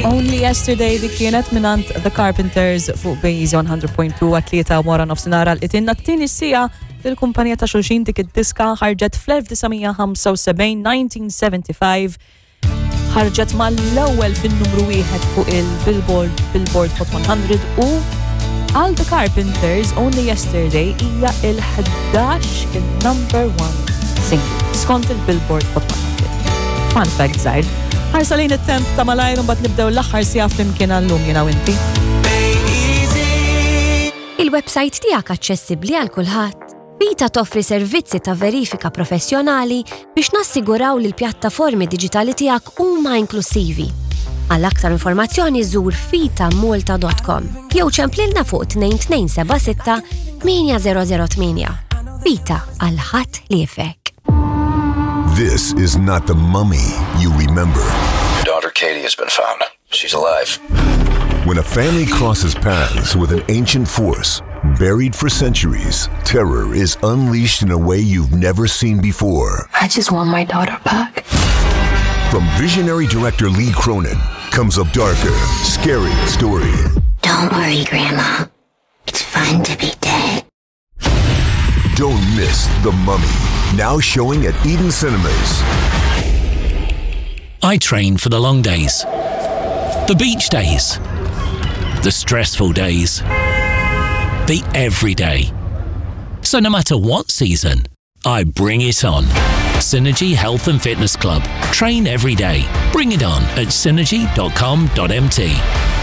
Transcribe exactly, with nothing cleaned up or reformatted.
Only Yesterday dik kienet minant The Carpenters fuq Base one hundred point two għatlieta wara nofsinhar għal-qitin t-tieni sija fil-kumpanija ta' xulxin dik id-diska ħarġet fl-nineteen seventy-five ħarġet mal-ewwel fin-numru wieħed fuq il-Billboard Billboard Hot one hundred u għal The Carpenters Only Yesterday hija il-ħdax il-number one single skont il-Billboard Hot one hundred. Fun fact żgħir. Ħarsalin it-temp ta' malajr un bat nibdew l-aħħar sija flimkien għallum jena u inti. Il-website tiegħek aċċessibbli għal kulħadd. Vita toffri servizzi ta' verifika professjonali biex nassiguraw li l-pjattaformi diġitali tiegħek huma inklusivi. Għal aktar informazzjoni żur vita malta dot com jew ċemplilna fuq two two seven six eight zero zero eight. Vita għal ħadd li jfek. This is not the mummy you remember. Your daughter Katie has been found. She's alive. When a family crosses paths with an ancient force, buried for centuries, terror is unleashed in a way you've never seen before. I just want my daughter back. From visionary director Lee Cronin comes a darker, scarier story. Don't worry, Grandma. It's fun to be dead. Don't miss The Mummy, now showing at Eden Cinemas. I train for the long days, the beach days, the stressful days, the everyday. So no matter what season, I bring it on. Synergy Health and Fitness Club. Train every day. Bring it on at synergy dot com dot m t.